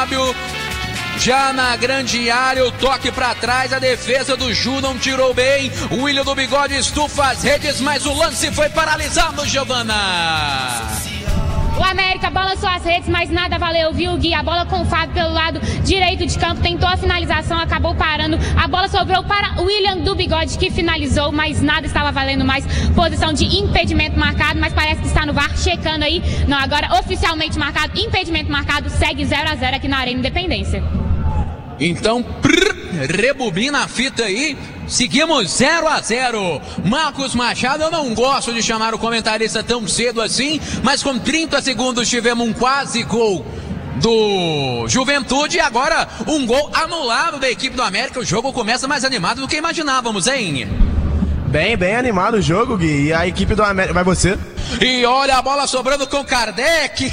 Fábio. Já na grande área, o toque pra trás, a defesa do Ju não tirou bem. O William do Bigode estufa as redes, mas o lance foi paralisado, Giovana. O América balançou as redes, mas nada valeu, viu, Gui? A bola com o Fábio pelo lado direito de campo, tentou a finalização, acabou parando. A bola sobrou para o William do Bigode, que finalizou, mas nada estava valendo mais. Posição de impedimento marcado, mas parece que está no VAR checando aí. Não, agora oficialmente marcado, impedimento marcado, segue 0-0 aqui na Arena Independência. Então, rebobina a fita aí. Seguimos 0-0. Marcos Machado, eu não gosto de chamar o comentarista tão cedo assim, mas com 30 segundos tivemos um quase gol do Juventude e agora um gol anulado da equipe do América. O jogo começa mais animado do que imaginávamos, hein? Bem animado o jogo, Gui. E a equipe do América... Vai você? E olha a bola sobrando com Kardec.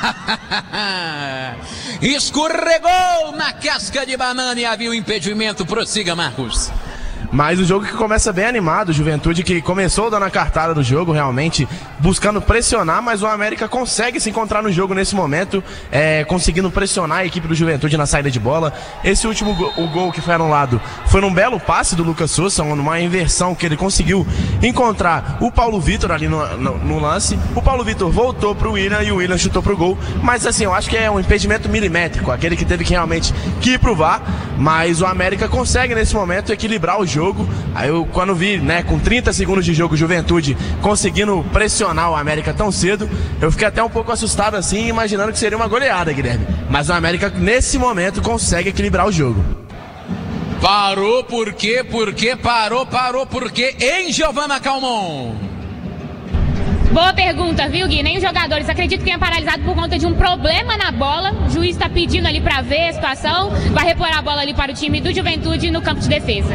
Escorregou na casca de banana e havia o impedimento. Prossiga, Marcos. Mas o jogo que começa bem animado, Juventude que começou dando a cartada do jogo, realmente buscando pressionar, mas o América consegue se encontrar no jogo nesse momento, conseguindo pressionar a equipe do Juventude na saída de bola. Esse último o gol que foi anulado foi num belo passe do Lucas Souza, numa inversão que ele conseguiu encontrar o Paulo Vitor ali no lance. O Paulo Vitor voltou pro William e o William chutou pro gol, mas assim, eu acho que é um impedimento milimétrico, aquele que teve que realmente ir pro VAR, mas o América consegue nesse momento equilibrar o jogo. Aí eu, quando vi, né, com 30 segundos de jogo, Juventude conseguindo pressionar o América tão cedo, eu fiquei até um pouco assustado assim, imaginando que seria uma goleada, Guilherme. Mas o América nesse momento consegue equilibrar o jogo. Parou por quê? Parou por quê? Hein, Giovana Calmon? Boa pergunta, viu, Gui? Nem os jogadores, acredito que tenha paralisado por conta de um problema na bola. O juiz está pedindo ali para ver a situação, vai repor a bola ali para o time do Juventude no campo de defesa.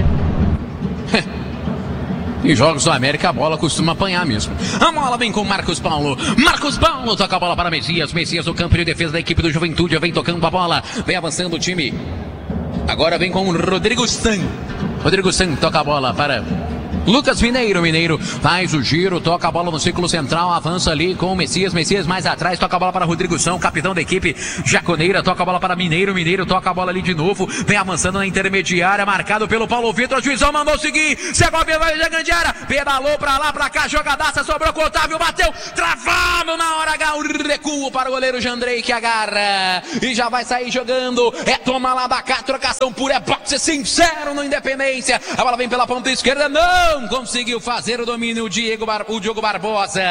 Em jogos do América a bola costuma apanhar mesmo. A bola vem com Marcos Paulo. Marcos Paulo toca a bola para Messias. Messias no campo de defesa da equipe do Juventude. Vem tocando a bola. Vem avançando o time. Agora vem com Rodrigo Stan. Rodrigo Stan toca a bola para Lucas Mineiro. Mineiro faz o giro, toca a bola no círculo central, avança ali com o Messias. Messias mais atrás, toca a bola para Rodrigo São, capitão da equipe Jaconeira, toca a bola para Mineiro. Mineiro toca a bola ali de novo, vem avançando na intermediária, marcado pelo Paulo Vitor. O juizão mandou seguir, Segovia vai na grande área, pedalou pra lá, pra cá, jogadaça, sobrou com o Otávio, bateu, travado na hora H, o recuo para o goleiro Jandrei que agarra e já vai sair jogando. É toma lá da cá, trocação pura, é boxe sincero no Independência. A bola vem pela ponta esquerda, não conseguiu fazer o domínio o Diogo Barbosa.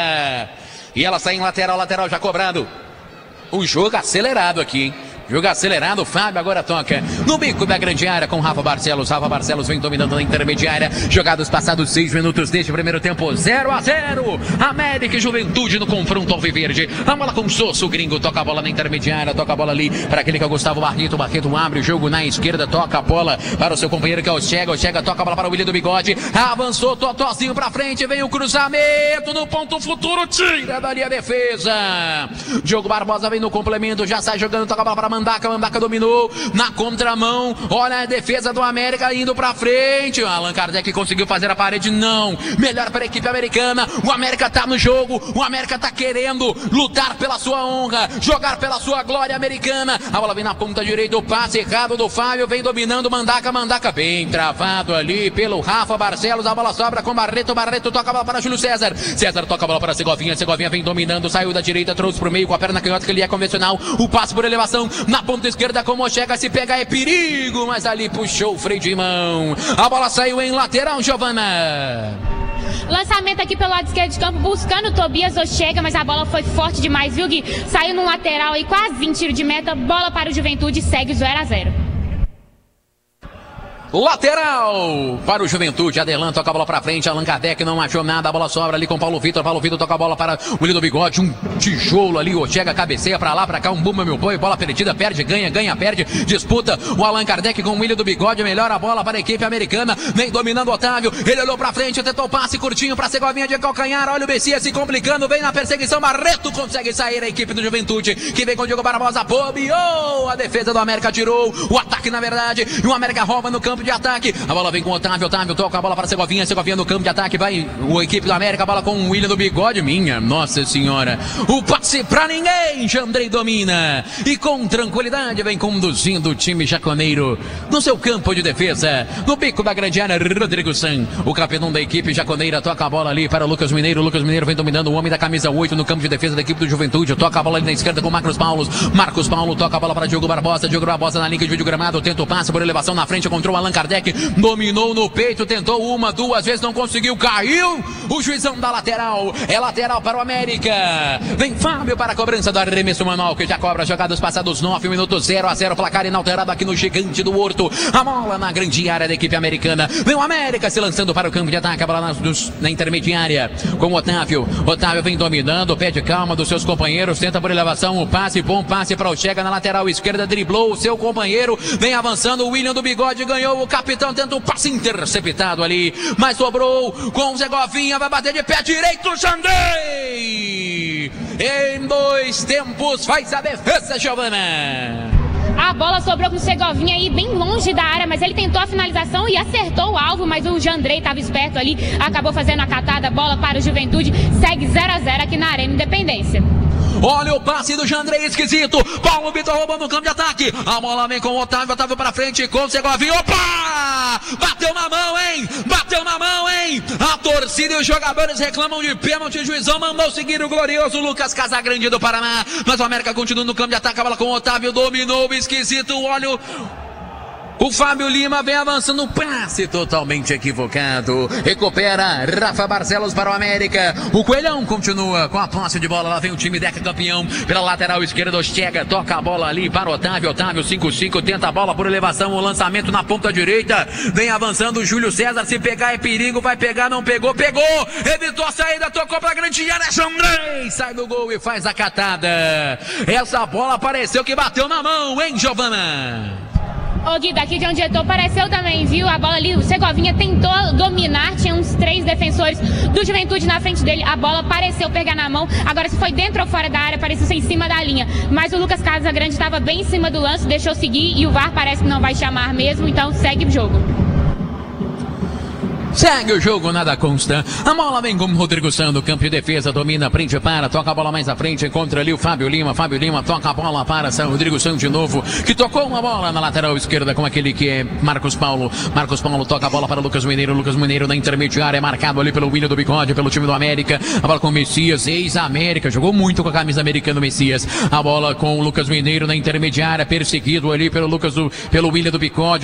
E ela sai em lateral já cobrando. O jogo acelerado aqui, hein? Jogo acelerado, o Fábio agora toca no bico da grande área com Rafa Barcelos. Rafa Barcelos vem dominando na intermediária. Jogados passados 6 minutos deste primeiro tempo, 0-0. América e Juventude no confronto alviverde. A bola com Sosso, o gringo toca a bola na intermediária, toca a bola ali para aquele que é o Gustavo Barreto. Barreto abre o jogo na esquerda, toca a bola para o seu companheiro que é o Chega. O Chega toca a bola para o William do Bigode. Avançou, Totozinho pra frente, vem o cruzamento no ponto futuro, tira dali a defesa. Diogo Barbosa vem no complemento, já sai jogando, toca a bola para Mandaca dominou na contramão. Olha a defesa do América indo pra frente. Allan Kardec conseguiu fazer a parede, não. Melhor para a equipe americana. O América tá no jogo. O América tá querendo lutar pela sua honra, jogar pela sua glória americana. A bola vem na ponta direita, o passe errado do Fábio, vem dominando Mandaca bem travado ali pelo Rafa Barcelos. A bola sobra com Barreto toca a bola para Júlio César. César toca a bola para Segovinha vem dominando, saiu da direita, trouxe pro meio com a perna canhota que ele é convencional. O passe por elevação na ponta esquerda como chega, se pegar é perigo, mas ali puxou o freio de mão. A bola saiu em lateral, Giovana. Lançamento aqui pelo lado esquerdo de campo, buscando o Tobias Ochega, mas a bola foi forte demais, viu, Gui? Saiu no lateral aí, quase em tiro de meta, bola para o Juventude, segue 0-0. Lateral para o Juventude, Adelan toca a bola pra frente, Allan Kardec não achou nada, a bola sobra ali com Paulo Vitor toca a bola para o William do Bigode, um tijolo ali, o Chega cabeceia pra lá, pra cá, um bumba meu boi, bola perdida, perde, ganha, perde, disputa, o Allan Kardec com o William do Bigode, melhora a bola para a equipe americana, vem dominando o Otávio, ele olhou pra frente, tentou o passe curtinho pra Segovinha de calcanhar, olha o Messias se complicando, vem na perseguição, Barreto consegue sair, a equipe do Juventude, que vem com o Diogo Barbosa, bobeou, a defesa do América tirou, o ataque na verdade, e o América rouba no campo campo de ataque. A bola vem com o Otávio. Otávio toca a bola para Segovinha. Segovinha no campo de ataque. Vai a equipe do América. A bola com o William do Bigode. Minha Nossa Senhora. O passe pra ninguém. Jandrei domina. E com tranquilidade vem conduzindo o time jaconeiro no seu campo de defesa. No bico da grande área, Rodrigo San. O capitão da equipe jaconeira toca a bola ali para o Lucas Mineiro. O Lucas Mineiro vem dominando o homem da camisa 8 no campo de defesa da equipe do Juventude. Toca a bola ali na esquerda com o Marcos Paulo. Marcos Paulo toca a bola para Diogo Barbosa. Diogo Barbosa na linha de vídeo gramado. Tenta o passe por elevação na frente contra o Allan Kardec. Dominou no peito. Tentou uma, duas vezes. Não conseguiu. Caiu. O juizão da lateral. É lateral para o América. Vem Fábio para a cobrança do arremesso manual, que já cobra jogadas passados 9 minutos. 0-0. Placar inalterado aqui no Gigante do Horto. A bola na grande área da equipe americana. Vem o América se lançando para o campo de ataque. A bola na intermediária com o Otávio. Otávio vem dominando. Pede calma dos seus companheiros. Tenta por elevação o passe. Bom passe para o Chega na lateral esquerda. Driblou o seu companheiro. Vem avançando. O William do Bigode ganhou. O capitão tenta o passe interceptado ali. Mas sobrou com o Segovinha. Vai bater de pé direito. Jandrei! Em 2 tempos faz a defesa, Giovana. A bola sobrou com o Segovinha aí bem longe da área, mas ele tentou a finalização e acertou o alvo, mas o Jandrei estava esperto ali, acabou fazendo a catada, bola para o Juventude, segue 0-0 aqui na Arena Independência. Olha o passe do Jandrei esquisito. Paulo Vitor roubando o campo de ataque. A bola vem com o Otávio. Otávio para frente com o Segovinha. Opa! Bateu na mão, hein? Bateu na mão, hein? A torcida e os jogadores reclamam de pênalti. O juizão mandou seguir o glorioso Lucas Casagrande do Paraná. Mas o América continua no campo de ataque. A bola com o Otávio. Dominou o esquisito. Olha o Fábio Lima vem avançando, passe totalmente equivocado. Recupera Rafa Barcelos para o América. O Coelhão continua com a posse de bola. Lá vem o time Deca campeão pela lateral esquerda. O Chega toca a bola ali para o Otávio. Otávio 5-5, tenta a bola por elevação. O lançamento na ponta direita. Vem avançando o Júlio César. Se pegar é perigo, vai pegar, não pegou, pegou. Evitou a saída, tocou para a grande área. Jandrei sai do gol e faz a catada. Essa bola pareceu que bateu na mão, hein, Giovana? Ô Gui, daqui de onde eu tô, pareceu também, viu? A bola ali, o Segovinha tentou dominar, tinha uns 3 defensores do Juventude na frente dele, a bola pareceu pegar na mão, agora se foi dentro ou fora da área, pareceu ser em cima da linha, mas o Lucas Casagrande estava bem em cima do lance, deixou seguir e o VAR parece que não vai chamar mesmo, então segue o jogo. Segue o jogo, nada consta. A bola vem com o Rodrigo Sando, campo de defesa, domina, prende, para, toca a bola mais à frente, encontra ali o Fábio Lima. Fábio Lima toca a bola para São Rodrigo Sando de novo, que tocou uma bola na lateral esquerda com aquele que é Marcos Paulo. Marcos Paulo toca a bola para Lucas Mineiro. Lucas Mineiro na intermediária, é marcado ali pelo William do Bigode, pelo time do América. A bola com o Messias, ex-América, jogou muito com a camisa americana Messias. A bola com o Lucas Mineiro na intermediária, perseguido ali pelo William do Bigode.